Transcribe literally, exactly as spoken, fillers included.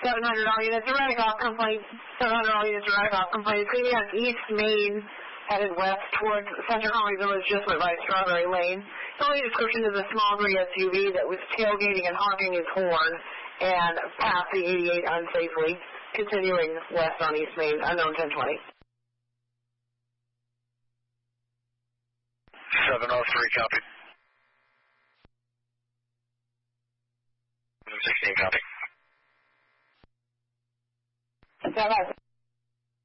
seven hundred all units, erratic off complaint. seven hundred all units, erratic off complaint. It's going to be on East Main, headed west towards Central Holly Village, just went by Strawberry Lane. The only description is a small gray S U V that was tailgating and honking his horn and passed the eighty-eight unsafely, continuing west on East Main, unknown ten twenty. seven oh three, copy. sixteen, copy. Seven.